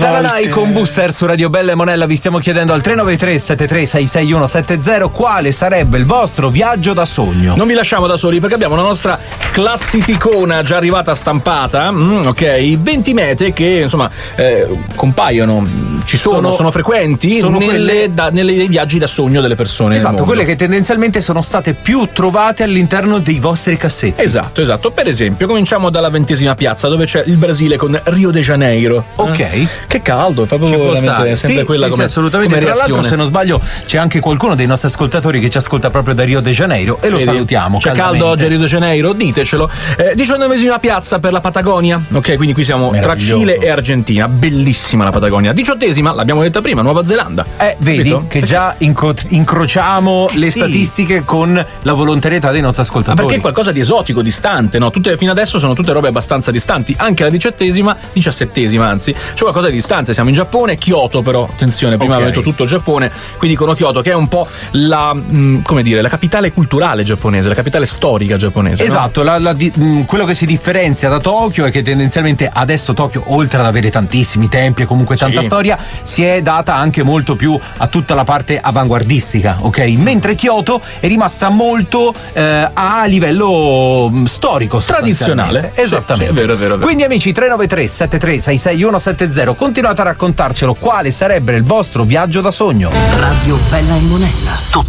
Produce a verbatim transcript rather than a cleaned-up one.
Saranai con Booster su Radio Bella e Monella. Vi stiamo chiedendo al tre nove tre sette tre sei sei uno sette zero quale sarebbe il vostro viaggio da sogno. Non vi lasciamo da soli perché abbiamo la nostra classificona già arrivata stampata, mm, ok, venti mete che insomma eh, compaiono, ci sono, sono, sono frequenti sono nelle, quelle... da, nelle viaggi da sogno delle persone. Esatto, quelle che tendenzialmente sono state più trovate all'interno dei vostri cassetti. Esatto, esatto. Per esempio, cominciamo dalla ventesima piazza dove c'è il Brasile con Rio de Janeiro. Ok. Eh? Che caldo, fa proprio veramente sempre sì, quella sì, come, sì, assolutamente. come Tra reazione. l'altro, se non sbaglio, c'è anche qualcuno dei nostri ascoltatori che ci ascolta proprio da Rio de Janeiro e lo Vedi? salutiamo. C'è caldamente. caldo oggi a Rio de Janeiro? Ditecelo. Eh, diciannovesima piazza per la Patagonia. Ok, quindi qui siamo tra Cile e Argentina. Bellissima la Patagonia. Diciottesima, l'abbiamo detta prima, Nuova Zelanda. Eh, vedi Capito? che già incro- incrociamo Eh, le sì. statistiche con la volontarietà dei nostri Ah, ascoltatori. perché è qualcosa di esotico, distante, no? Tutte, fino adesso sono tutte robe abbastanza distanti. Anche la diciottesima, diciassettesima anzi, c'è qualcosa di distante. Siamo in Giappone, Kyoto però, attenzione, prima Ok. avevo detto tutto il Giappone, qui dicono Kyoto, che è un po' la, mh, come dire, la capitale culturale giapponese, la capitale storica giapponese. Esatto, la, la, di, mh, quello che si differenzia da Tokyo è che tendenzialmente adesso Tokyo, oltre ad avere tantissimi templi e comunque tanta Sì. storia, si è data anche molto più a tutta la parte avanguardistica, ok? Mentre Kyoto è rimasta molto eh, a livello mh, storico, Tradizionale. Esattamente. Sì, sì, è vero, è vero, è vero. Quindi amici, tre nove tre sette tre sei sei uno sette zero, continuate a raccontarcelo quale sarebbe il vostro viaggio da sogno. Radio Bella e Monella.